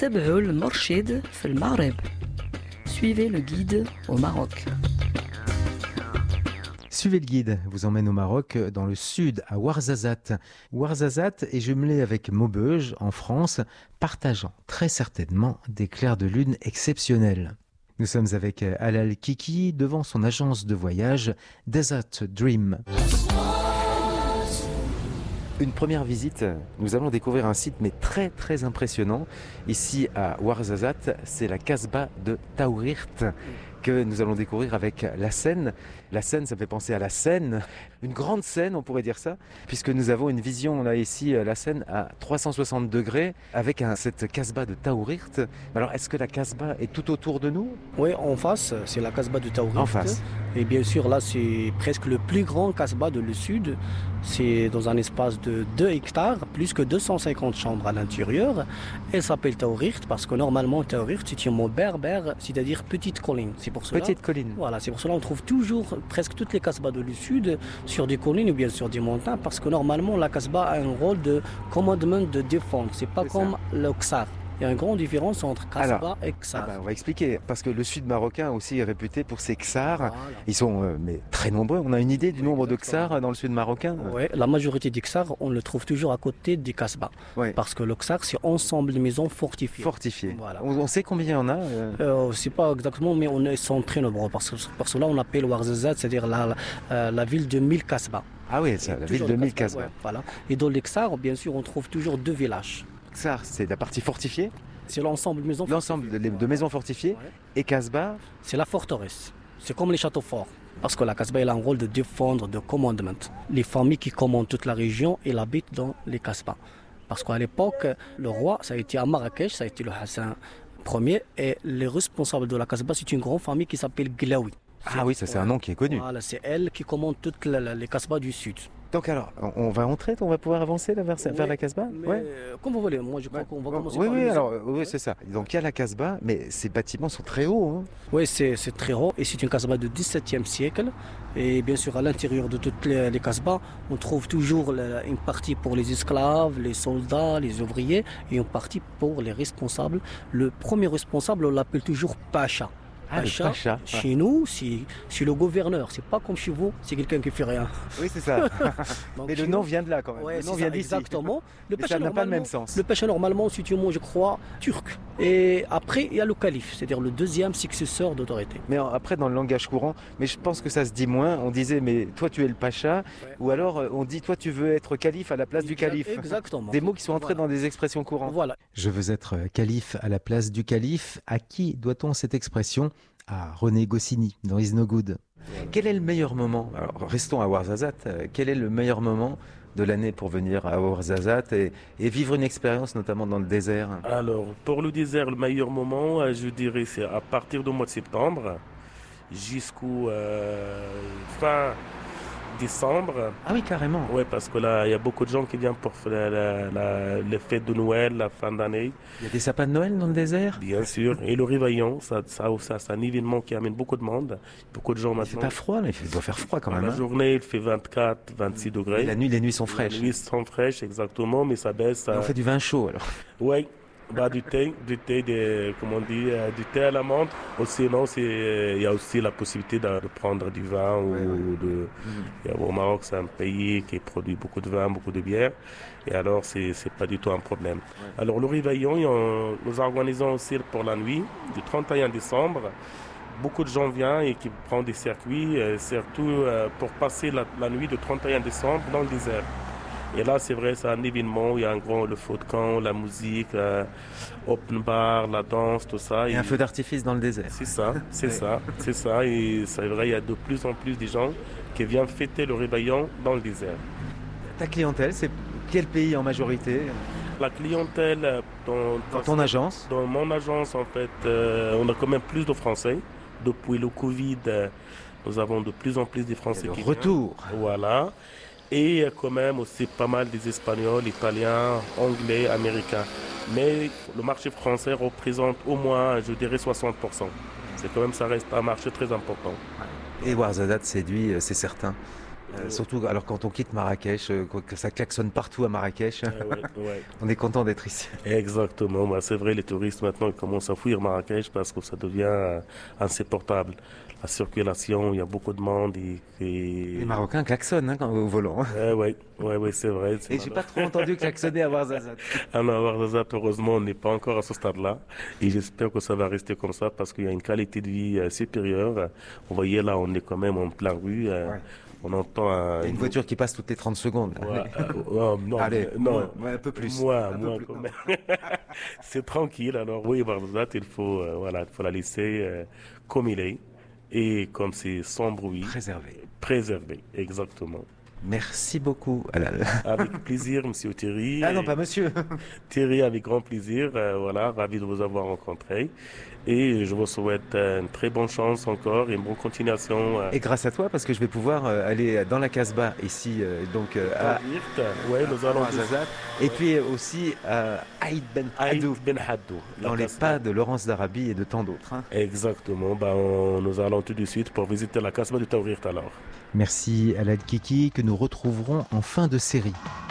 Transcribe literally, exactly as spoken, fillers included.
تابعوا المرشد في المغرب. Suivez le guide au Maroc. Suivez le guide, vous emmène au Maroc, dans le sud, à Ouarzazate. Ouarzazate est jumelé avec Maubeuge, en France, partageant très certainement des clairs de lune exceptionnels. Nous sommes avec Halal Kiki devant son agence de voyage Desert Dream. Une première visite, nous allons découvrir un site mais très très impressionnant. Ici à Ouarzazate, c'est la Casbah de Taourirt que nous allons découvrir avec la Seine. La Seine, ça me fait penser à la Seine, une grande Seine, on pourrait dire ça, puisque nous avons une vision là ici, la Seine à trois cent soixante degrés, avec un, cette Casbah de Taourirt. Alors, est-ce que la Casbah est tout autour de nous ? Oui, en face, c'est la Casbah de Taourirt. En face. Et bien sûr, là, c'est presque le plus grand Casbah de le sud. C'est dans un espace de deux hectares, plus que deux cent cinquante chambres à l'intérieur. Elle s'appelle Taourirt parce que normalement, Taourirt, c'est un mot berbère, c'est-à-dire petite colline. C'est pour cela, petite colline. Voilà, c'est pour cela qu'on trouve toujours presque toutes les Casbahs de le sud sur des collines ou bien sur des montagnes, parce que normalement, la Casbah a un rôle de commandement de défendre. C'est pas c'est comme ça. Le Ksar. Il y a une grande différence entre Casbah Alors, et Ksar. Ah bah on va expliquer, parce que le sud marocain aussi est réputé pour ses Ksars. Voilà. Ils sont euh, mais très nombreux. On a une idée du oui, nombre exactement. de Ksars dans le sud marocain ? Oui, la majorité des Ksars, on le trouve toujours à côté des Casbahs. Oui. Parce que le Ksar, c'est ensemble de maisons fortifiées. Fortifiées. Voilà. On, on sait combien il y en a euh... Euh, Je ne sais pas exactement, mais on est, ils sont très nombreux. Parce que pour cela, on appelle Ouarzazate, c'est-à-dire la, la, la ville de mille Casbahs. Ah oui, c'est la ville de mille Casbahs. Ouais, voilà. Et dans les Ksars, bien sûr, on trouve toujours deux villages. Ksar, c'est la partie fortifiée ? C'est l'ensemble de maisons L'ensemble de, de maisons fortifiées. Ouais. Et Casbah ? C'est la forteresse. C'est comme les châteaux forts. Parce que la Casbah elle a un rôle de défendre, de commandement. Les familles qui commandent toute la région, elles habitent dans les Casbahs. Parce qu'à l'époque, le roi, ça a été à Marrakech, ça a été le Hassan Ier. Et les responsables de la Casbah, c'est une grande famille qui s'appelle Glaoui. Ah oui, ça c'est ouais. un nom qui est connu. Voilà, c'est elle qui commande toutes la, les Casbahs du sud. Donc alors, on va entrer, on va pouvoir avancer là, vers, oui, vers la Casbah ouais. Comme vous voulez, moi je crois ouais. qu'on va commencer oui, par oui, les alors, oui, c'est ça. Donc il y a la Casbah, mais ces bâtiments sont très hauts. Hein. Oui, c'est, c'est très haut et c'est une Casbah du dix-septième siècle. Et bien sûr, à l'intérieur de toutes les, les Casbahs, on trouve toujours la, une partie pour les esclaves, les soldats, les ouvriers et une partie pour les responsables. Le premier responsable, on l'appelle toujours Pacha. Ah, Pacha, Pacha. Chez ouais. nous, c'est, c'est le gouverneur. C'est pas comme chez vous, c'est quelqu'un qui fait rien. Oui, c'est ça. Donc, mais le nom nous, vient de là quand même. Ouais, le nom vient ça, d'ici. Exactement. Le ça n'a pas le même sens. Le Pacha, normalement, c'est un mot, je crois, turc. Et après, il y a le calife, c'est-à-dire le deuxième successeur d'autorité. Mais après, dans le langage courant, mais je pense que ça se dit moins. On disait, mais toi, tu es le Pacha. Ouais. Ou alors, on dit, toi, tu veux être calife à la place exact, du calife. Exactement. Des mots qui sont entrés voilà. dans des expressions courantes. Voilà. Je veux être calife à la place du calife. À qui doit-on cette expression ? À René Goscinny, dans Is No Good. Ouais. Quel est le meilleur moment ? Alors, restons à Ouarzazate. Quel est le meilleur moment de l'année pour venir à Ouarzazate et, et vivre une expérience, notamment dans le désert ? Alors, pour le désert, le meilleur moment, je dirais, c'est à partir du mois de septembre jusqu'au euh, fin décembre. Ah oui, carrément. Oui, parce que là, il y a beaucoup de gens qui viennent pour la, la, la, les fêtes de Noël, la fin d'année. Il y a des sapins de Noël dans le désert ? Bien sûr. Et le réveillon, ça, ça, ça, c'est un événement qui amène beaucoup de monde. Beaucoup de gens maintenant. Il fait pas froid, mais il doit faire froid quand même. La hein. journée, il fait vingt-quatre, vingt-six degrés. Et la nuit, les nuits sont fraîches. Les nuits sont fraîches, exactement, mais ça baisse. On fait du vin chaud alors. Oui. Bah, du thé, du thé, de, comment on dit, euh, du thé à la menthe. Sinon, il euh, y a aussi la possibilité de, de prendre du vin. Ouais, ou de, mmh. Au Maroc, c'est un pays qui produit beaucoup de vin, beaucoup de bière. Et alors, c'est, c'est pas du tout un problème. Ouais. Alors, le réveillon, on, nous organisons aussi pour la nuit, du trente et un décembre. Beaucoup de gens viennent et qui prennent des circuits, euh, surtout euh, pour passer la, la nuit du trente et un décembre dans le désert. Et là, c'est vrai, c'est un événement, il y a un grand, le feu de camp, la musique, euh, open bar, la danse, tout ça. Et, et un feu d'artifice dans le désert. C'est ça, c'est oui. ça, c'est ça. Et c'est vrai, il y a de plus en plus de gens qui viennent fêter le réveillon dans le désert. Ta clientèle, c'est quel pays en majorité ? La clientèle dans, dans, dans ton agence ? Dans mon agence, en fait, euh, on a quand même plus de Français. Depuis le Covid, euh, nous avons de plus en plus de Français qui viennent. Retour. Voilà. Et quand même aussi pas mal des Espagnols, Italiens, Anglais, Américains. Mais le marché français représente au moins, je dirais, soixante pour cent. C'est quand même, ça reste un marché très important. Et Ouarzazate séduit, c'est certain. Euh, surtout alors quand on quitte Marrakech, euh, que ça klaxonne partout à Marrakech, Ah ouais, ouais. on est content d'être ici. Exactement. Bah, c'est vrai, les touristes maintenant ils commencent à fuir Marrakech parce que ça devient euh, insupportable. La circulation, il y a beaucoup de monde et, et... Les Marocains klaxonnent hein, quand, au volant. hein. Ouais, ouais, ouais, ouais, c'est vrai. c'est Et j'ai malheureux. pas trop entendu klaxonner à Ouarzazate. À Ouarzazate, heureusement, on n'est pas encore à ce stade-là. Et j'espère que ça va rester comme ça parce qu'il y a une qualité de vie euh, supérieure. Vous voyez, là, on est quand même en plein rue. euh, Ouais. On entend un... Il y a une voiture qui passe toutes les trente secondes. Ouais, euh, ouais, non, Allez, non, moins, ouais, un peu plus. Moi, Un peu moi, plus. quand même. C'est tranquille. Alors oui, Ouarzazate, il faut, euh, voilà, il faut la laisser euh, comme il est. Et comme c'est sans bruit, Préservé. préservé, exactement. Merci beaucoup, Alal. Avec plaisir, monsieur Thierry. Ah non, Et pas monsieur. Thierry, avec grand plaisir. euh, voilà, ravi de vous avoir rencontré. Et je vous souhaite euh, une très bonne chance encore et une bonne continuation. euh, Et grâce à toi, parce que je vais pouvoir euh, aller dans la Casbah ici, euh, donc euh, à, à Irte. Ouais, nous allons Ouarzazate, et puis aussi à Aïd Ben Aïd Haddou, Ben Haddou. la dans les Casbah. pas de Laurence d'Arabie et de tant d'autres. hein. Exactement. Ben, on- nous allons tout de suite pour visiter la Casbah du Taourir alors. Merci Alal Kiki, que nous retrouverons en fin de série.